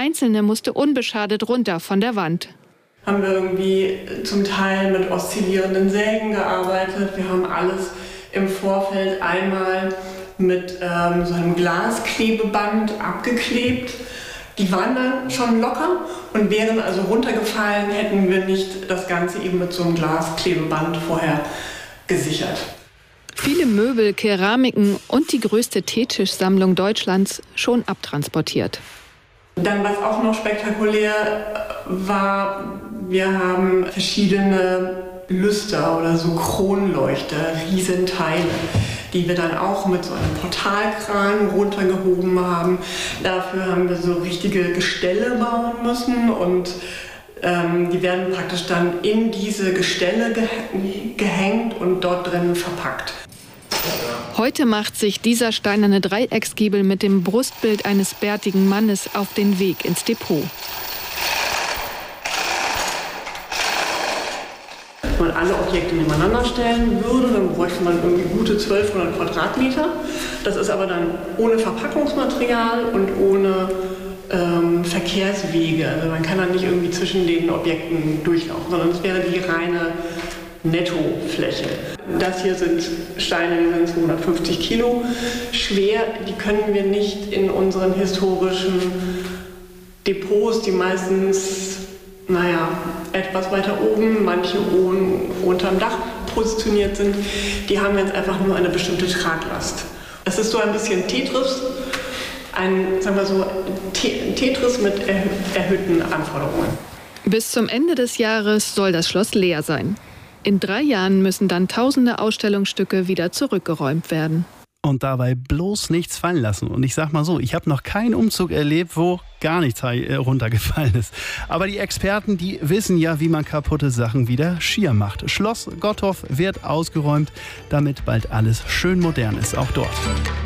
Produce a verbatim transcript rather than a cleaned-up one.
einzelne musste unbeschadet runter von der Wand. Haben wir irgendwie zum Teil mit oszillierenden Sägen gearbeitet. Wir haben alles im Vorfeld einmal mit ähm, so einem Glasklebeband abgeklebt. Die waren dann schon locker und wären also runtergefallen, hätten wir nicht das Ganze eben mit so einem Glasklebeband vorher gesichert. Viele Möbel, Keramiken und die größte Teetischsammlung Deutschlands schon abtransportiert. Dann, was auch noch spektakulär war, wir haben verschiedene Lüster oder so Kronleuchter, Riesenteile, die wir dann auch mit so einem Portalkran runtergehoben haben. Dafür haben wir so richtige Gestelle bauen müssen und ähm, die werden praktisch dann in diese Gestelle geh- gehängt und dort drin verpackt. Heute macht sich dieser steinerne Dreiecksgiebel mit dem Brustbild eines bärtigen Mannes auf den Weg ins Depot. Wenn man alle Objekte nebeneinander stellen würde, dann bräuchte man irgendwie gute zwölfhundert Quadratmeter. Das ist aber dann ohne Verpackungsmaterial und ohne ähm, Verkehrswege. Also man kann dann nicht irgendwie zwischen den Objekten durchlaufen, sondern es wäre die reine Nettofläche. Das hier sind Steine, die sind zweihundertfünfzig Kilo schwer. Die können wir nicht in unseren historischen Depots, die meistens, naja, etwas weiter oben, manche oben unterm Dach positioniert sind, die haben jetzt einfach nur eine bestimmte Traglast. Es ist so ein bisschen Tetris, ein, sagen wir so, Tetris mit erhö- erhöhten Anforderungen. Bis zum Ende des Jahres soll das Schloss leer sein. In drei Jahren müssen dann tausende Ausstellungsstücke wieder zurückgeräumt werden. Und dabei bloß nichts fallen lassen. Und ich sag mal so, ich habe noch keinen Umzug erlebt, wo gar nichts runtergefallen ist. Aber die Experten, die wissen ja, wie man kaputte Sachen wieder schier macht. Schloss Gottorf wird ausgeräumt, damit bald alles schön modern ist, auch dort.